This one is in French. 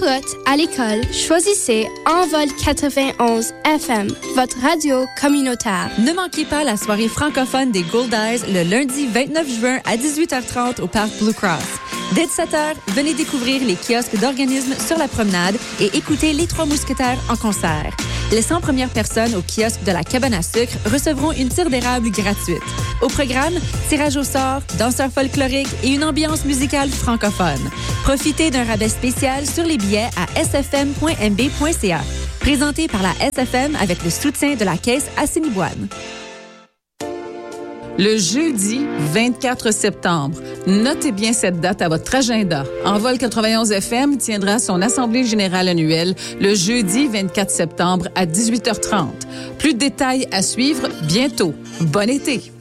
route, à l'école, choisissez Envol 91 FM, votre radio communautaire. Ne manquez pas la soirée francophone des Goldies le lundi 29 juin à 18h30 au Parc Blue Cross. Dès 17h, venez découvrir les kiosques d'organismes sur la promenade et écouter les Trois Mousquetaires en concert. Les 100 premières personnes au kiosque de la cabane à sucre recevront une tire d'érable gratuite. Au programme, tirage au sort, danseurs folkloriques et une ambiance musicale francophone. Profitez d'un rabais spécial sur les billets à sfm.mb.ca. Présenté par la SFM avec le soutien de la Caisse Assiniboine. Le jeudi 24 septembre. Notez bien cette date à votre agenda. Envol 91 FM tiendra son assemblée générale annuelle le jeudi 24 septembre à 18h30. Plus de détails à suivre bientôt. Bon été!